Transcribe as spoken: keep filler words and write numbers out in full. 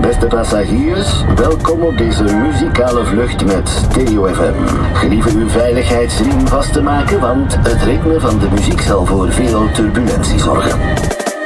Beste passagiers, welkom op deze muzikale vlucht met Stereo F M. Gelieve uw veiligheidsriem vast te maken, want het ritme van de muziek zal voor veel turbulentie zorgen.